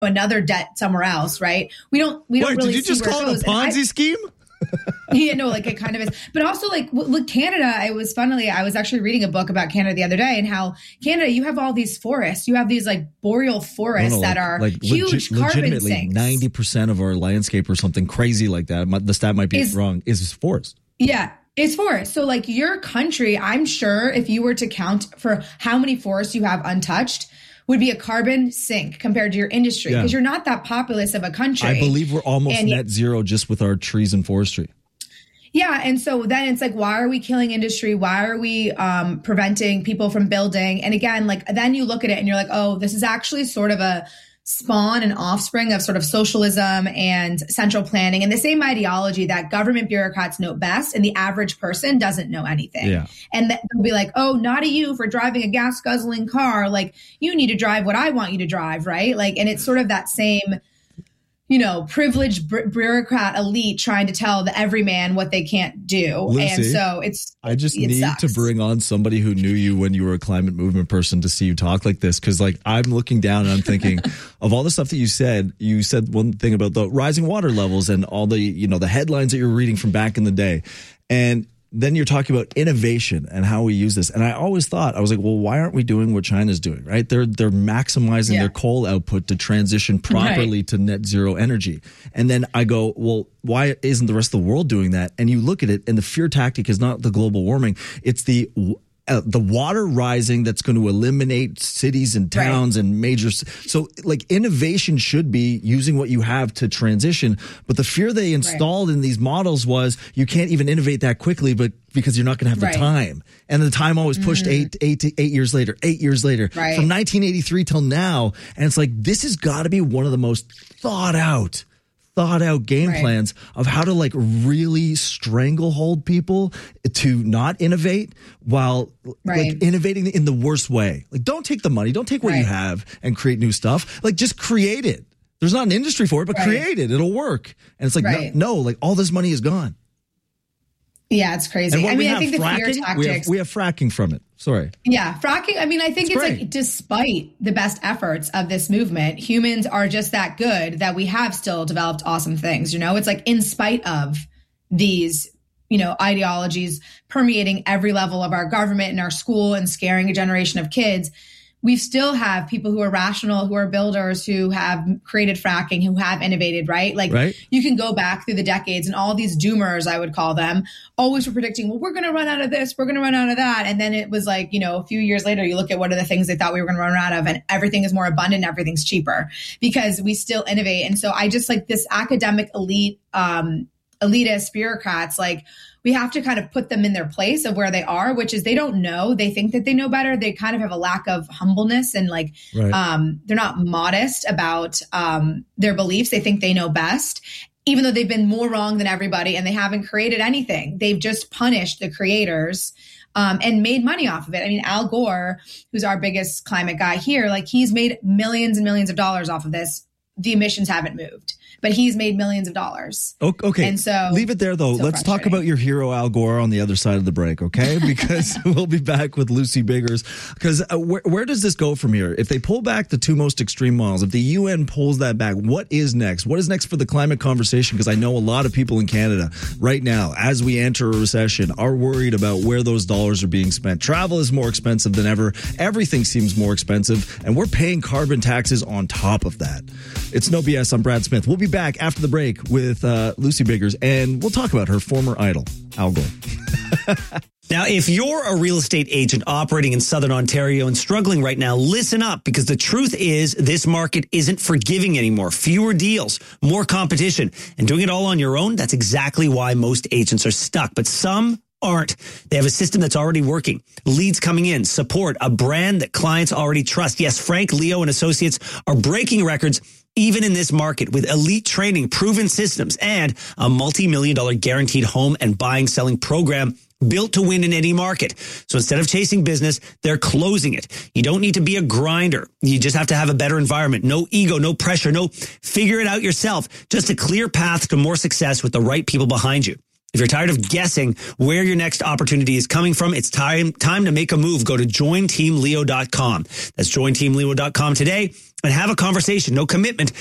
another debt somewhere else, right? We don't really. Did you just call it a Ponzi scheme? Yeah, no, like it kind of is. But also like look, Canada, it was funnily, I was actually reading a book about Canada the other day and how Canada, you have all these forests. You have these like boreal forests that are huge carbon sinks. 90% of our landscape or something crazy like that, the stat might be wrong, is forest. Yeah. It's forest. So like your country, I'm sure if you were to count for how many forests you have untouched, would be a carbon sink compared to your industry because you're not that populous of a country. I believe we're almost net zero just with our trees and forestry. Yeah. And so then it's like, why are we killing industry? Why are we preventing people from building? And again, like then you look at it and you're like, oh, this is actually sort of a spawn and offspring of sort of socialism and central planning and the same ideology that government bureaucrats know best and the average person doesn't know anything. Yeah. And they'll be like, oh, naughty you for driving a gas guzzling car. Like you need to drive what I want you to drive. Right. Like, and it's sort of that same, privileged bureaucrat elite trying to tell the everyman what they can't do. Lucy, and so I just need to bring on somebody who knew you when you were a climate movement person to see you talk like this. Cause like I'm looking down and I'm thinking of all the stuff that you said one thing about the rising water levels and all the, the headlines that you're reading from back in the day. And then you're talking about innovation and how we use this. And I always thought, I was like, well, why aren't we doing what China's doing, right? They're maximizing their coal output to transition properly to net zero energy. And then I go, well, why isn't the rest of the world doing that? And you look at it and the fear tactic is not the global warming. It's the water rising that's going to eliminate cities and towns and major. So like innovation should be using what you have to transition. But the fear they installed in these models was you can't even innovate that quickly, but because you're not going to have the time. And the time always pushed 8 years later, 8 years later from 1983 till now. And it's like, this has got to be one of the most thought out game plans of how to like really stranglehold people to not innovate while like innovating in the worst way. Like don't take the money, don't take what you have and create new stuff. Like just create it. There's not an industry for it, but create it. It'll work. And it's like, no, like all this money is gone. Yeah, it's crazy. I mean, I think the fear tactics. We have fracking from it. Sorry. Yeah, fracking. I mean, I think it's like despite the best efforts of this movement, humans are just that good that we have still developed awesome things. It's like in spite of these, ideologies permeating every level of our government and our school and scaring a generation of kids. We still have people who are rational, who are builders, who have created fracking, who have innovated, right? Like you can go back through the decades and all these doomers, I would call them, always were predicting, well, we're going to run out of this, we're going to run out of that. And then it was like, a few years later, you look at what are the things they thought we were going to run out of and everything is more abundant, everything's cheaper because we still innovate. And so I just like this academic elite, elitist bureaucrats, like we have to kind of put them in their place of where they are, which is they don't know. They think that they know better. They kind of have a lack of humbleness and like they're not modest about their beliefs. They think they know best, even though they've been more wrong than everybody and they haven't created anything. They've just punished the creators and made money off of it. I mean, Al Gore, who's our biggest climate guy here, like he's made millions and millions of dollars off of this. The emissions haven't moved, but he's made millions of dollars. Okay. And so leave it there though. Let's talk about your hero, Al Gore, on the other side of the break. Okay. Because we'll be back with Lucy Biggers. Because where does this go from here? If they pull back the two most extreme models, if the UN pulls that back, what is next? What is next for the climate conversation? Because I know a lot of people in Canada right now, as we enter a recession, are worried about where those dollars are being spent. Travel is more expensive than ever. Everything seems more expensive. And we're paying carbon taxes on top of that. It's No BS. I'm Brad Smith. We'll be back after the break with Lucy Biggers, and we'll talk about her former idol, Al Gore. Now, if you're a real estate agent operating in Southern Ontario and struggling right now, listen up, because the truth is this market isn't forgiving anymore. Fewer deals, more competition, and doing it all on your own. That's exactly why most agents are stuck. But some aren't. They have a system that's already working. Leads coming in, support, a brand that clients already trust. Yes, Frank, Leo, and Associates are breaking records even in this market with elite training, proven systems, and a multi-million-dollar guaranteed home and selling program built to win in any market. So instead of chasing business, they're closing it. You don't need to be a grinder. You just have to have a better environment. No ego, no pressure, no figure it out yourself. Just a clear path to more success with the right people behind you. If you're tired of guessing where your next opportunity is coming from, it's time to make a move. Go to jointeamleo.com. That's jointeamleo.com today and have a conversation. No commitment,